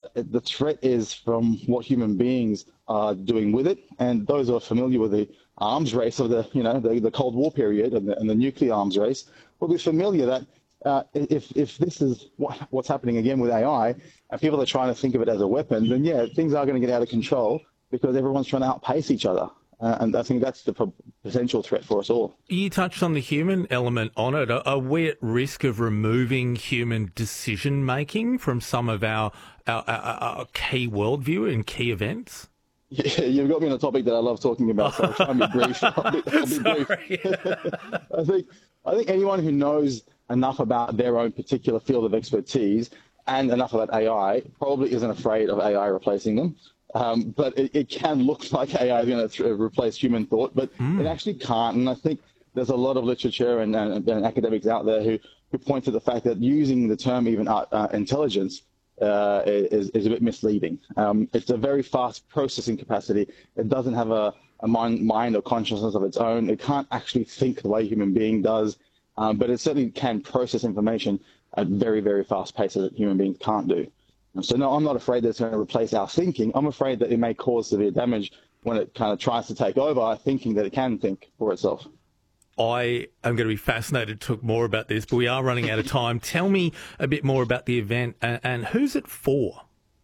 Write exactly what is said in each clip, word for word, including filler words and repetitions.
the threat is from what human beings are doing with it. And those who are familiar with the arms race of the, you know, the, the Cold War period and the, and the nuclear arms race will be familiar that uh, if, if this is what, what's happening again with A I and people are trying to think of it as a weapon, then yeah, things are going to get out of control because everyone's trying to outpace each other. Uh, and I think that's the p- potential threat for us all. You touched on the human element on it. Are, are we at risk of removing human decision-making from some of our, our, our, our key worldview and key events? Yeah, you've got me on a topic that I love talking about, so I'll try and be brief. I'll be, I'll be brief. I think I think anyone who knows enough about their own particular field of expertise and enough about A I probably isn't afraid of A I replacing them. Um, but it, it can look like A I is going to th- replace human thought, but mm. it actually can't. And I think there's a lot of literature and, and, and academics out there who, who point to the fact that using the term even uh, uh, intelligence uh, is, is a bit misleading. Um, it's a very fast processing capacity. It doesn't have a, a mind, mind or consciousness of its own. It can't actually think the way a human being does, um, but it certainly can process information at very, very fast paces that human beings can't do. So no, I'm not afraid that it's going to replace our thinking. I'm afraid that it may cause severe damage when it kind of tries to take over, thinking that it can think for itself. I am going to be fascinated to talk more about this, but we are running out of time. Tell me a bit more about the event and, and who's it for?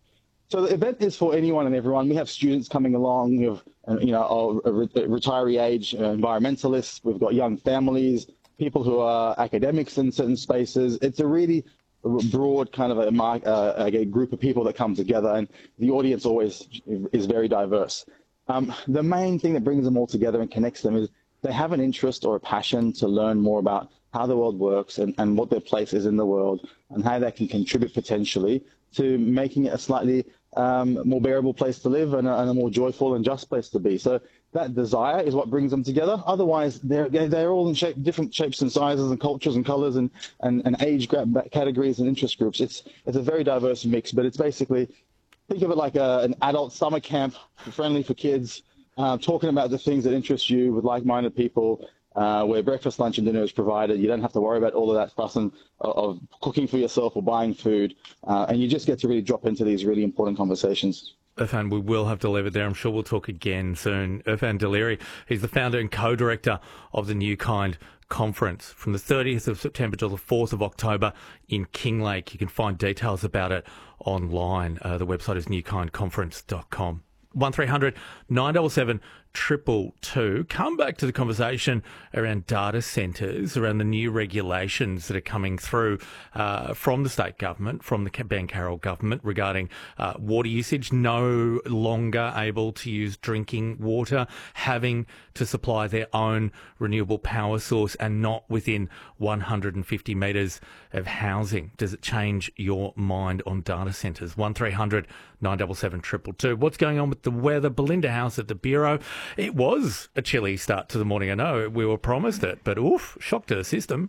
So the event is for anyone and everyone. We have students coming along. We have, you know, a retiree age environmentalists. We've got young families, people who are academics in certain spaces. It's a really broad kind of a, uh, a group of people that come together, and the audience always is very diverse. Um, the main thing that brings them all together and connects them is they have an interest or a passion to learn more about how the world works and, and what their place is in the world and how they can contribute potentially to making it a slightly um, more bearable place to live and a, and a more joyful and just place to be. So that desire is what brings them together. Otherwise, they're, they're all in shape, different shapes and sizes and cultures and colors and, and, and age categories and interest groups. It's, it's a very diverse mix, but it's basically, think of it like a, an adult summer camp, friendly for kids, uh, talking about the things that interest you with like-minded people, uh, where breakfast, lunch, and dinner is provided. You don't have to worry about all of that stuff and, of cooking for yourself or buying food, uh, and you just get to really drop into these really important conversations. Irfan, we will have to leave it there. I'm sure we'll talk again soon. Irfan Daleri, he's the founder and co-director of the New Kind Conference from the thirtieth of September to the fourth of October in Kinglake. You can find details about it online. Uh, the website is new kind conference dot com. one three hundred nine seven seven two two. Come back to the conversation around data centres, around the new regulations that are coming through uh, from the state government, from the Ben Carroll government regarding uh, water usage, no longer able to use drinking water, having to supply their own renewable power source and not within one hundred fifty metres of housing. Does it change your mind on data centres? one three hundred nine seven seven two two. What's going on with the weather? Belinda House at the Bureau. It was a chilly start to the morning. I know we were promised it, but oof, shock to the system.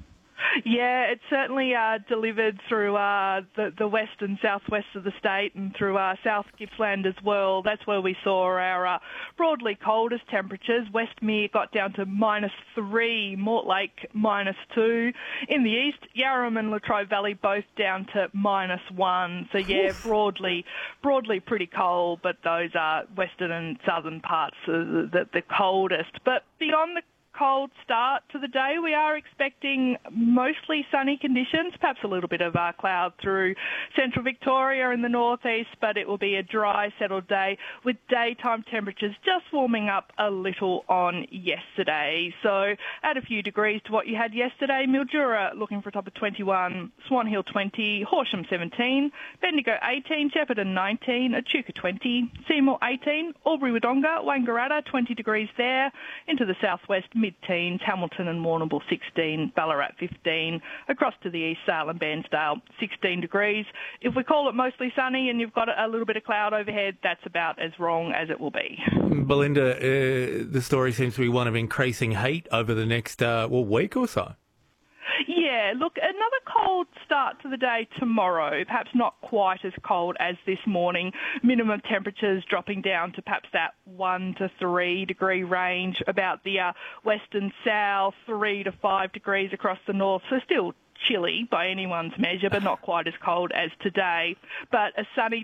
Yeah, it certainly uh, delivered through uh, the, the west and southwest of the state and through uh, South Gippsland as well. That's where we saw our uh, broadly coldest temperatures. Westmere got down to minus three, Mortlake minus two. In the east, Yarram and Latrobe Valley both down to minus one. So yeah, broadly, broadly pretty cold, but those are western and southern parts are the, the coldest. But beyond the cold start to the day, we are expecting mostly sunny conditions, perhaps a little bit of uh, cloud through central Victoria and the northeast, but it will be a dry, settled day with daytime temperatures just warming up a little on yesterday. So add a few degrees to what you had yesterday. Mildura looking for a top of twenty-one, Swan Hill twenty, Horsham seventeen, Bendigo eighteen, Shepparton nineteen, Echuca twenty, Seymour eighteen, Albury-Wodonga, Wangaratta twenty degrees there, into the southwest mid-teens, Hamilton and Warrnambool sixteen, Ballarat fifteen, across to the east, Sale and Bairnsdale sixteen degrees. If we call it mostly sunny and you've got a little bit of cloud overhead, that's about as wrong as it will be. Belinda, uh, the story seems to be one of increasing heat over the next uh, well, week or so. Yeah, look, another cold start to the day tomorrow, perhaps not quite as cold as this morning. Minimum temperatures dropping down to perhaps that one to three degree range, about the uh, west and south, three to five degrees across the north, so still chilly by anyone's measure, but not quite as cold as today. But a sunny